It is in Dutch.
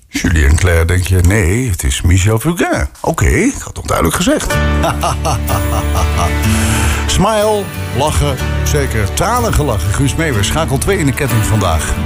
Julien Clerc, denk je? Nee, het is Michel Fugain. Oké, ik had toch duidelijk gezegd. Smile, lachen, zeker tranen gelachen. Guus Meeuwers, schakel 2 in de ketting vandaag.